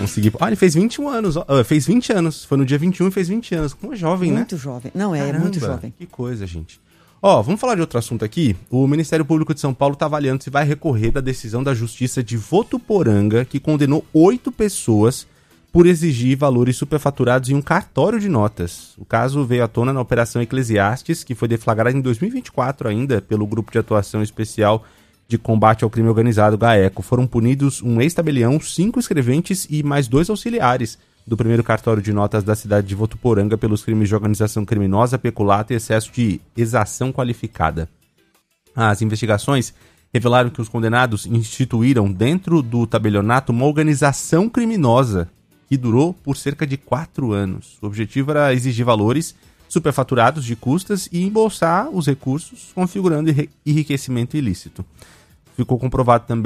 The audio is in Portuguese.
Consegui. Ah, ele fez 21 anos. Fez 20 anos. Foi no dia 21 e fez 20 anos. Como é jovem, né? Muito jovem. Não, Caramba, muito jovem. Que coisa, gente. Vamos falar de outro assunto aqui. O Ministério Público de São Paulo está avaliando se vai recorrer da decisão da Justiça de Votuporanga, que condenou 8 pessoas por exigir valores superfaturados em um cartório de notas. O caso veio à tona na Operação Eclesiastes, que foi deflagrada em 2024 ainda pelo Grupo de Atuação Especial de Combate ao Crime Organizado, GAECO. Foram punidos um ex-tabelião, 5 escreventes e mais 2 auxiliares do primeiro cartório de notas da cidade de Votuporanga pelos crimes de organização criminosa, peculato e excesso de exação qualificada. As investigações revelaram que os condenados instituíram dentro do tabelionato uma organização criminosa que durou por cerca de 4 anos. O objetivo era exigir valores superfaturados de custas e embolsar os recursos, configurando enriquecimento ilícito. Ficou comprovado também